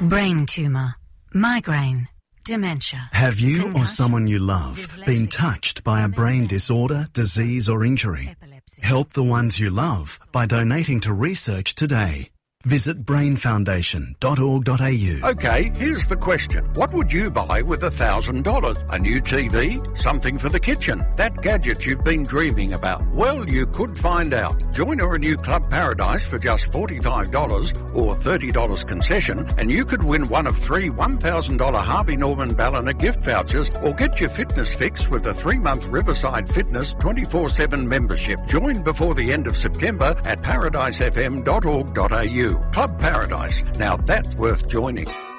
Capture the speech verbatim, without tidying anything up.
brain tumour, migraine, dementia. Have you or concussion, someone you love been dyslexia, touched by a brain disorder, disease or injury? epilepsy. Help the ones you love by donating to research today. Visit brain foundation dot org dot a u. OK, here's the question. What would you buy with one thousand dollars? A new T V? Something for the kitchen? That gadget you've been dreaming about? Well, you could find out. Join or renew Club Paradise for just forty-five dollars or thirty dollars concession, and you could win one of three one thousand dollars Harvey Norman Ballina gift vouchers, or get your fitness fix with a three-month Riverside Fitness twenty-four seven membership. Join before the end of September at paradise f m dot org dot a u. Club Paradise. Now that's worth joining.